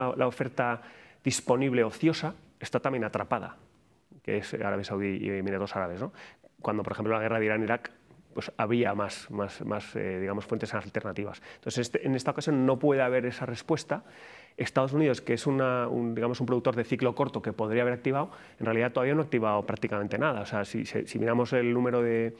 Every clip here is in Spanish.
la oferta disponible ociosa está también atrapada, que es Arabia Saudí y Emiratos Árabes, ¿no? Cuando, por ejemplo, la guerra de Irán-Irak, pues había más digamos, fuentes alternativas. Entonces, en esta ocasión no puede haber esa respuesta. Estados Unidos, que es digamos, un productor de ciclo corto que podría haber activado, en realidad todavía no ha activado prácticamente nada. O sea, si miramos el número de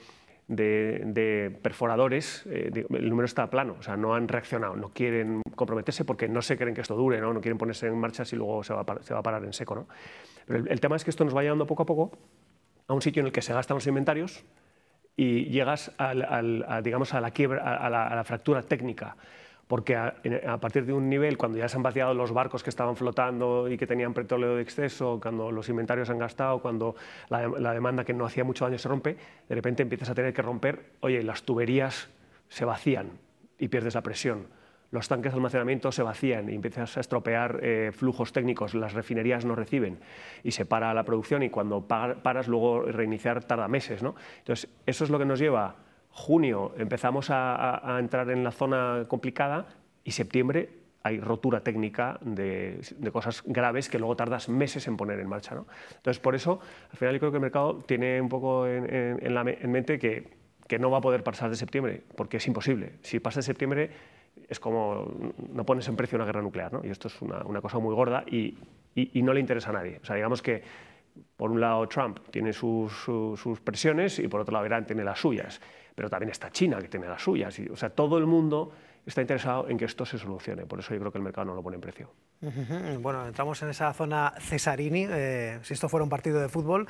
perforadores, el número está plano, o sea, no han reaccionado, no quieren comprometerse porque no se creen que esto dure, ¿no? No quieren ponerse en marcha si luego se va a parar en seco, ¿no? Pero el tema es que esto nos va llevando poco a poco a un sitio en el que se gastan los inventarios y llegas digamos, a la quiebra, a la fractura técnica. Porque a partir de un nivel, cuando ya se han vaciado los barcos que estaban flotando y que tenían petróleo de exceso, cuando los inventarios han gastado, cuando la demanda que no hacía mucho daño se rompe, de repente empiezas a tener que romper, oye, las tuberías se vacían y pierdes la presión, los tanques de almacenamiento se vacían y empiezas a estropear flujos técnicos, las refinerías no reciben y se para la producción y cuando paras luego reiniciar tarda meses, ¿no? Entonces, eso es lo que nos lleva... Junio empezamos a entrar en la zona complicada y septiembre hay rotura técnica de cosas graves que luego tardas meses en poner en marcha, ¿no? Entonces, por eso, al final yo creo que el mercado tiene un poco en mente que no va a poder pasar de septiembre, porque es imposible. Si pasa de septiembre es como no pones en precio una guerra nuclear, ¿no? Y esto es una cosa muy gorda y no le interesa a nadie. O sea, digamos que por un lado Trump tiene sus presiones y por otro lado Irán tiene las suyas. Pero también está China, que tiene las suyas. O sea, todo el mundo está interesado en que esto se solucione. Por eso yo creo que el mercado no lo pone en precio. Bueno, entramos en esa zona Cesarini. Si esto fuera un partido de fútbol,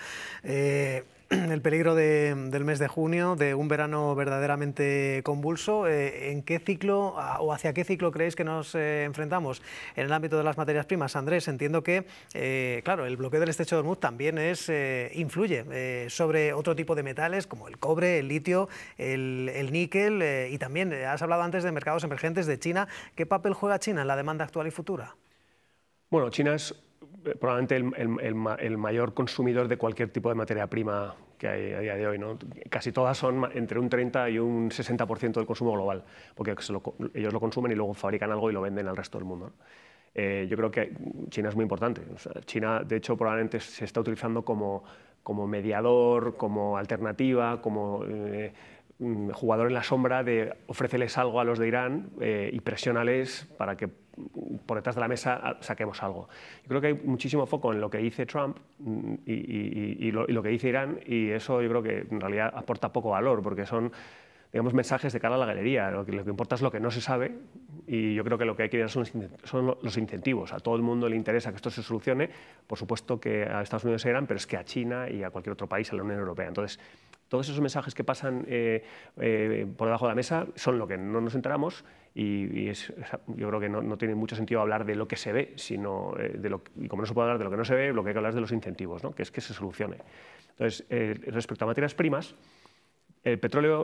el peligro del mes de junio, de un verano verdaderamente convulso. ¿En qué ciclo o hacia qué ciclo creéis que nos enfrentamos? En el ámbito de las materias primas, Andrés, entiendo que, claro, el bloqueo del estrecho de Hormuz también influye sobre otro tipo de metales como el cobre, el litio, el níquel y también has hablado antes de mercados emergentes de China. ¿Qué papel juega China en la demanda actual y futura? Bueno, China es probablemente el mayor consumidor de cualquier tipo de materia prima que hay a día de hoy, ¿no? Casi todas son entre un 30 y un 60% del consumo global, porque ellos lo consumen y luego fabrican algo y lo venden al resto del mundo, ¿no? Yo creo que China es muy importante. O sea, China, de hecho, probablemente se está utilizando como mediador, como alternativa, como jugador en la sombra de ofréceles algo a los de Irán y presiónales para que por detrás de la mesa saquemos algo. Yo creo que hay muchísimo foco en lo que dice Trump y lo que dice Irán, y eso yo creo que en realidad aporta poco valor, porque son, digamos, mensajes de cara a la galería. Lo que importa es lo que no se sabe, y yo creo que lo que hay que ver son los incentivos. A todo el mundo le interesa que esto se solucione, por supuesto que a Estados Unidos y a Irán, pero es que a China y a cualquier otro país, a la Unión Europea. Entonces, todos esos mensajes que pasan por debajo de la mesa son lo que no nos enteramos, y yo creo que no tiene mucho sentido hablar de lo que se ve, sino y como no se puede hablar de lo que no se ve, lo que hay que hablar es de los incentivos, ¿no? Que es que se solucione. Entonces, respecto a materias primas, el petróleo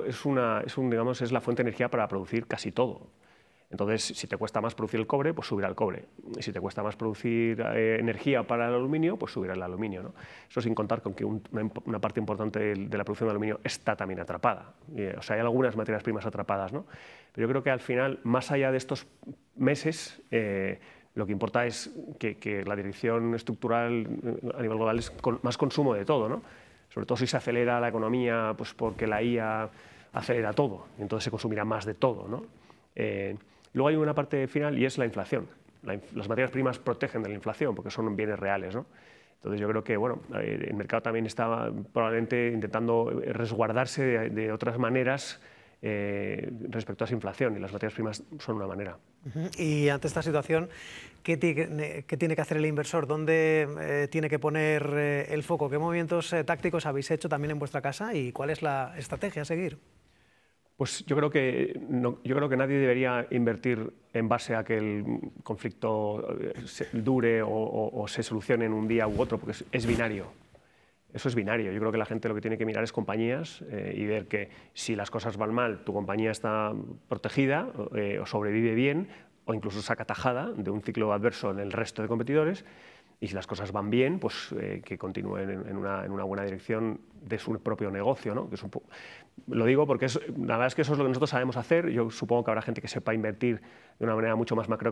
es la fuente de energía para producir casi todo. Entonces, si te cuesta más producir el cobre, pues subirá el cobre. Y si te cuesta más producir energía para el aluminio, pues subirá el aluminio, ¿no? Eso sin contar con que una parte importante de la producción de aluminio está también atrapada. O sea, hay algunas materias primas atrapadas, ¿no? Pero yo creo que al final, más allá de estos meses, lo que importa es que la dirección estructural a nivel global es más consumo de todo, ¿no? Sobre todo si se acelera la economía, pues porque la IA acelera todo, y entonces se consumirá más de todo, ¿no? Luego hay una parte final y es la inflación. Las materias primas protegen de la inflación porque son bienes reales, ¿no? Entonces yo creo que bueno, el mercado también está probablemente intentando resguardarse de otras maneras respecto a esa inflación, y las materias primas son una manera. Y ante esta situación, ¿qué tiene que hacer el inversor? ¿Dónde tiene que poner el foco? ¿Qué movimientos tácticos habéis hecho también en vuestra casa y cuál es la estrategia a seguir? Pues yo creo que nadie debería invertir en base a que el conflicto dure o se solucione en un día u otro, porque es binario. Eso es binario. Yo creo que la gente lo que tiene que mirar es compañías y ver que si las cosas van mal, tu compañía está protegida o sobrevive bien, o incluso saca tajada de un ciclo adverso en el resto de competidores. Y si las cosas van bien, pues que continúen en una buena dirección de su propio negocio, ¿no? Que lo digo porque la verdad es que eso es lo que nosotros sabemos hacer. Yo supongo que habrá gente que sepa invertir de una manera mucho más